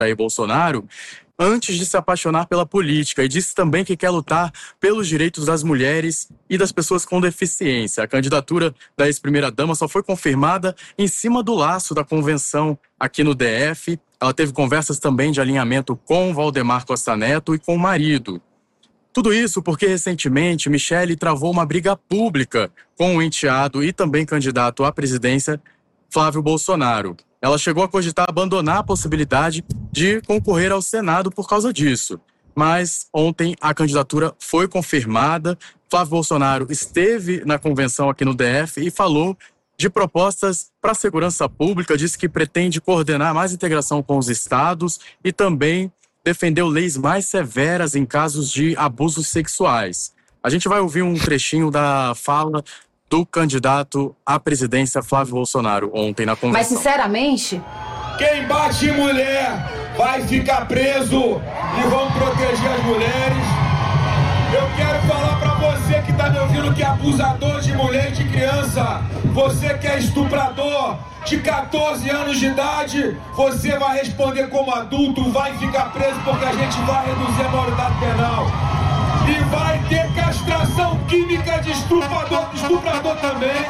Jair Bolsonaro, antes de se apaixonar pela política, e disse também que quer lutar pelos direitos das mulheres e das pessoas com deficiência. A candidatura da ex-primeira-dama só foi confirmada em cima do laço da convenção aqui no DF. Ela teve conversas também de alinhamento com Valdemar Costa Neto e com o marido. Tudo isso porque, recentemente, Michele travou uma briga pública com o enteado e também candidato à presidência, Flávio Bolsonaro. Ela chegou a cogitar abandonar a possibilidade de concorrer ao Senado por causa disso. Mas ontem a candidatura foi confirmada. Flávio Bolsonaro esteve na convenção aqui no DF e falou de propostas para a segurança pública, disse que pretende coordenar mais integração com os estados e também defendeu leis mais severas em casos de abusos sexuais. A gente vai ouvir um trechinho da fala do candidato à presidência Flávio Bolsonaro ontem na convenção. Mas, sinceramente, quem bate em mulher vai ficar preso e vão proteger as mulheres. Eu quero falar pra você que tá me ouvindo que é abusador de mulher e de criança. Você que é estuprador de 14 anos de idade, você vai responder como adulto, vai ficar preso porque a gente vai reduzir a maioridade penal. E vai ter castração química de estuprador também.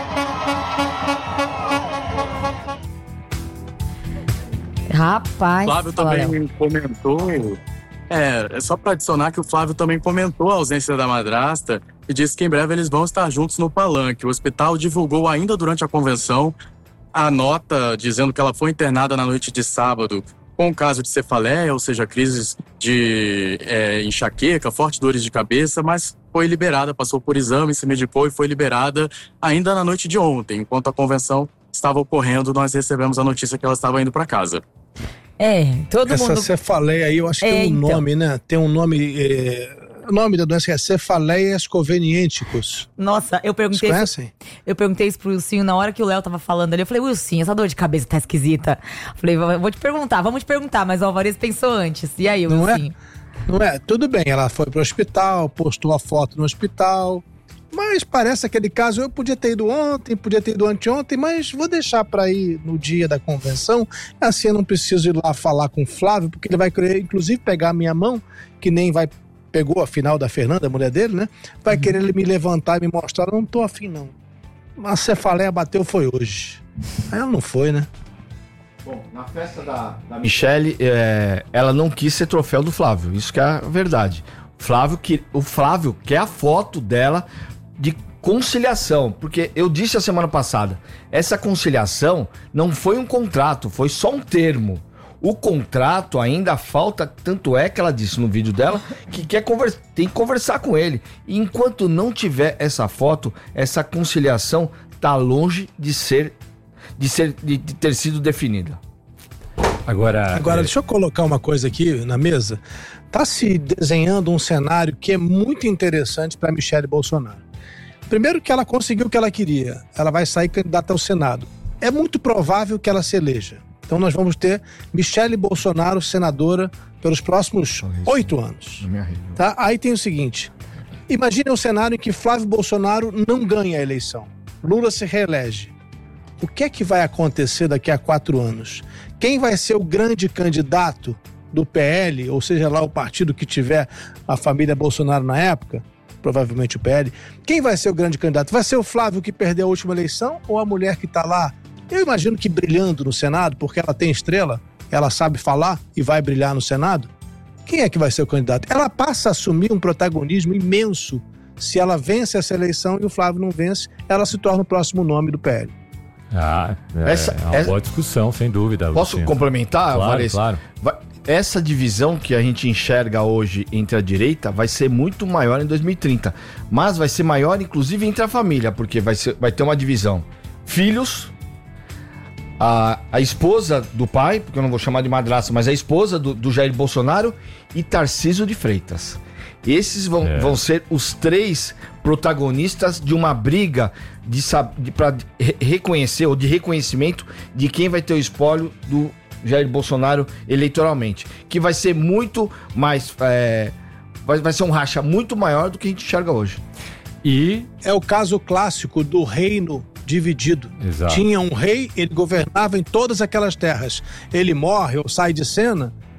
Rapaz, Flávio também comentou... É só para adicionar que o Flávio também comentou a ausência da madrasta e disse que em breve eles vão estar juntos no palanque. O hospital divulgou ainda durante a convenção a nota dizendo que ela foi internada na noite de sábado com caso de cefaleia, ou seja, crises de enxaqueca, fortes dores de cabeça, mas foi liberada, passou por exame, se medicou e foi liberada ainda na noite de ontem. Enquanto a convenção estava ocorrendo, nós recebemos a notícia que ela estava indo para casa. Todo mundo... Essa cefaleia aí, eu acho que tem um nome, né? Tem um nome... O nome da doença é cefaleias conveniênticos. Nossa, eu perguntei... Vocês conhecem? Eu perguntei isso pro Wilsinho na hora que o Léo tava falando ali. Eu falei, Wilsinho, essa dor de cabeça tá esquisita. Falei, vamos te perguntar, mas o Alvarez pensou antes. E aí, Wilsinho? Não é? Tudo bem, ela foi pro hospital, postou a foto no hospital... Mas parece aquele caso, eu podia ter ido ontem, podia ter ido anteontem, mas vou deixar para ir no dia da convenção, assim eu não preciso ir lá falar com o Flávio, porque ele vai querer, inclusive, pegar a minha mão, que nem pegou a final da Fernanda, a mulher dele, né? Vai querer ele me levantar e me mostrar, eu não tô afim não. A cefaleia bateu foi hoje. Aí ela não foi, né? Bom, na festa da Michele, ela não quis ser troféu do Flávio, isso que é a verdade. O Flávio quer a foto dela de conciliação, porque eu disse a semana passada, essa conciliação não foi um contrato, foi só um termo. O contrato ainda falta, tanto é que ela disse no vídeo dela que tem que conversar com ele. E enquanto não tiver essa foto, essa conciliação tá longe de ter sido definida. Agora deixa eu colocar uma coisa aqui na mesa. Tá se desenhando um cenário que é muito interessante para Michele Bolsonaro. Primeiro que ela conseguiu o que ela queria. Ela vai sair candidata ao Senado. É muito provável que ela se eleja. Então nós vamos ter Michele Bolsonaro senadora pelos próximos 8 anos. Tá? Aí tem o seguinte. Imagine um cenário em que Flávio Bolsonaro não ganha a eleição. Lula se reelege. O que é que vai acontecer daqui a 4 anos? Quem vai ser o grande candidato do PL, ou seja lá o partido que tiver a família Bolsonaro na época, provavelmente o PL, quem vai ser o grande candidato? Vai ser o Flávio que perdeu a última eleição ou a mulher que está lá? Eu imagino que brilhando no Senado, porque ela tem estrela, ela sabe falar e vai brilhar no Senado. Quem é que vai ser o candidato? Ela passa a assumir um protagonismo imenso. Se ela vence essa eleição e o Flávio não vence, ela se torna o próximo nome do PL. É uma boa discussão, sem dúvida. Posso complementar, Alvarez? Claro. Essa divisão que a gente enxerga hoje entre a direita vai ser muito maior em 2030. Mas vai ser maior, inclusive, entre a família, porque vai ter uma divisão. Filhos, a esposa do pai, porque eu não vou chamar de madrasta, mas a esposa do Jair Bolsonaro e Tarcísio de Freitas. Esses vão ser os 3 protagonistas de uma briga para reconhecer, ou de reconhecimento de quem vai ter o espólio do Jair Bolsonaro eleitoralmente, que vai ser muito mais vai ser um racha muito maior do que a gente enxerga hoje. E é o caso clássico do reino dividido. Exato. Tinha um rei, ele governava em todas aquelas terras. Ele morre ou sai de cena,